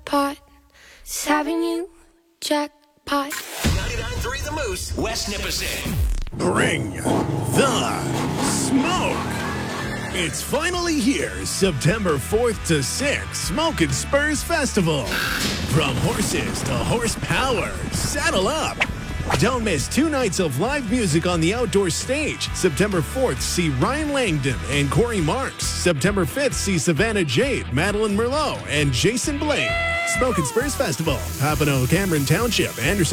jackpot. Just having you, jackpot. 99.3 The Moose, West Nipissing. Bring the smoke. It's finally here, September 4th to 6th, Smokin' Spurs Festival. From horses to horsepower, saddle up. Don't miss 2 nights of live music on the outdoor stage. September 4th, see Ryan Langdon and Corey Marks. September 5th, see Savannah Jade, Madeline Merlot, and Jason Blaine. Smokin' Spurs Festival, Papineau, Cameron Township, Anderson.